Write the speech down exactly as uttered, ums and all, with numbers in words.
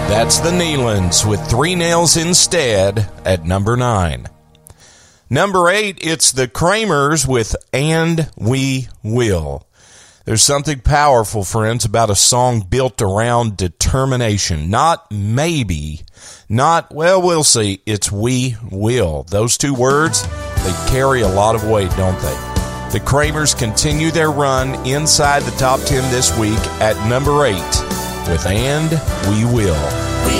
That's the Nealons with Three Nails Instead at number nine. Number eight, it's the Kramers with And We Will. There's something powerful, friends, about a song built around determination. Not maybe, not, well, we'll see. It's we will. Those two words, they carry a lot of weight, don't they? The Kramers continue their run inside the top ten this week at number eight with And We Will. We